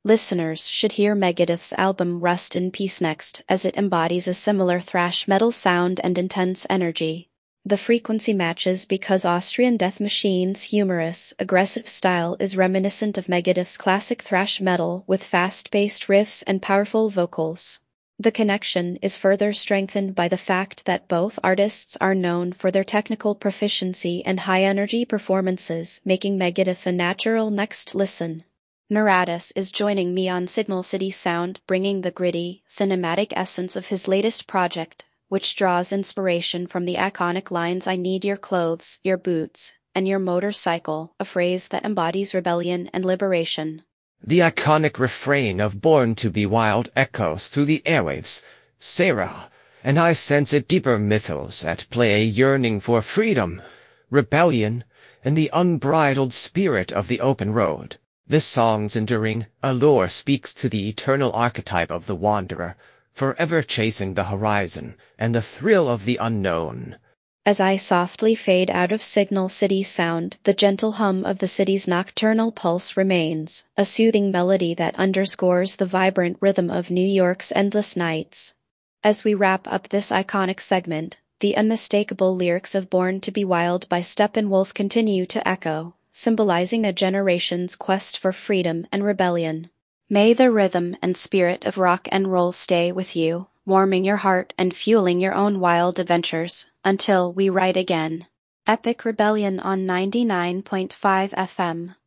Listeners should hear Megadeth's album Rust in Peace next, as it embodies a similar thrash metal sound and intense energy. The frequency matches because Austrian Death Machine's humorous, aggressive style is reminiscent of Megadeth's classic thrash metal with fast-paced riffs and powerful vocals. The connection is further strengthened by the fact that both artists are known for their technical proficiency and high-energy performances, making Megadeth a natural next listen. Naratis is joining me on Signal City Sound, bringing the gritty, cinematic essence of his latest project, which draws inspiration from the iconic lines "I need your clothes, your boots, and your motorcycle," a phrase that embodies rebellion and liberation. The iconic refrain of Born to be Wild echoes through the airwaves, Sarah, and I sense a deeper mythos at play, a yearning for freedom, rebellion, and the unbridled spirit of the open road. This song's enduring allure speaks to the eternal archetype of the wanderer, forever chasing the horizon and the thrill of the unknown. As I softly fade out of Signal City Sound, the gentle hum of the city's nocturnal pulse remains, a soothing melody that underscores the vibrant rhythm of New York's endless nights. As we wrap up this iconic segment, the unmistakable lyrics of Born to be Wild by Steppenwolf continue to echo, symbolizing a generation's quest for freedom and rebellion. May the rhythm and spirit of rock and roll stay with you, warming your heart and fueling your own wild adventures. Until we write again. Epic Rebellion on 99.5 FM.